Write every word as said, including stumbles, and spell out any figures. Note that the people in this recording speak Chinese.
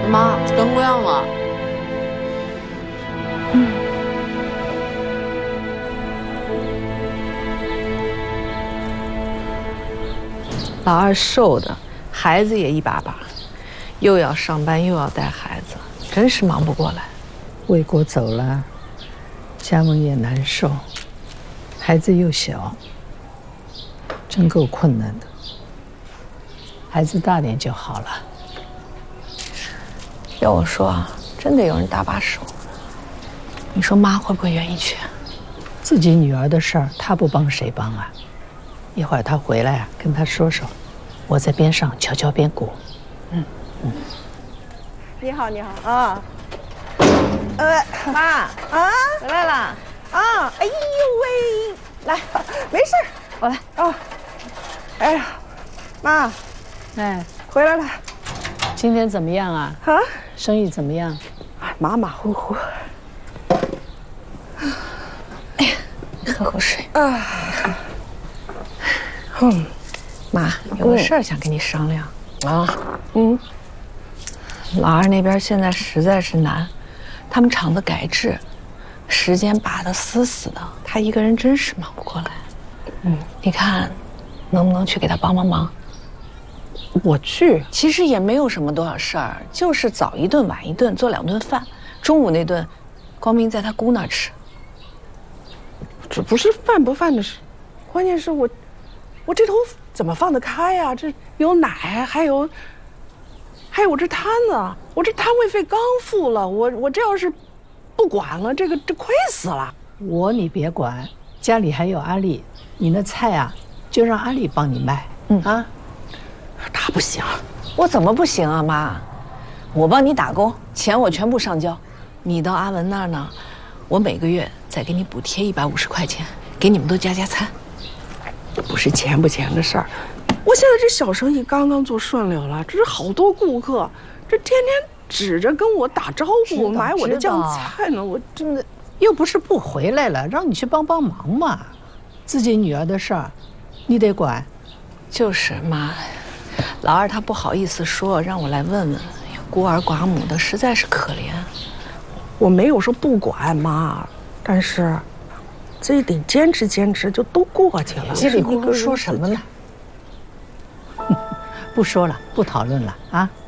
妈，灯亮了。嗯。老二瘦的，孩子也一把把，又要上班又要带孩子，真是忙不过来。 魏国走了，嘉文也难受，孩子又小，真够困难的。孩子大点就好了。 要我说啊，真得有人搭把手。你说妈会不会愿意去？ 自己女儿的事儿，她不帮谁帮啊？一会儿她回来啊，跟她说说，我在边上敲敲边鼓。嗯嗯。 你好，你好啊。呃， 妈啊， 回来了啊！哎呦喂，来，没事， 我来啊。哎呀，妈， 哎， 回来了。 今天怎么样啊？ 啊， 生意怎么样？ 马马虎虎。 哎呀，喝口水啊。 嗯，妈，有个事儿想跟你商量。 啊，嗯， 老二那边现在实在是难，他们厂子改制，时间把得死死的，他一个人真是忙不过来。嗯，你看，能不能去给他帮帮忙？ 我去， 其实也没有什么多少事儿，就是早一顿晚一顿做两顿饭，中午那顿，光明在他姑那儿吃。 这不是饭不饭的事，关键是我，我这头怎么放得开呀？这有奶，还有，还有我这摊子，我这摊位费刚付了，我我这要是不管了，这个这亏死了。 我你别管，家里还有阿丽，你那菜啊，就让阿丽帮你卖。嗯啊。 他不行， 我怎么不行啊，妈？我帮你打工，钱我全部上交。你到阿文那儿呢，我每个月再给你补贴一百五十块钱，给你们都加加餐。 不是钱不钱的事儿，我现在这小生意刚刚做顺溜了，这是好多顾客，这天天指着跟我打招呼买我的酱菜呢，我真的又不是不回来了，让你去帮帮忙嘛。自己女儿的事儿，你得管。 就是妈。老二他不好意思说，让我来问问，孤儿寡母的实在是可怜。 我没有说不管妈，但是这得坚持坚持，就都过去了。 稀里糊涂说什么呢？不说了，不讨论了啊。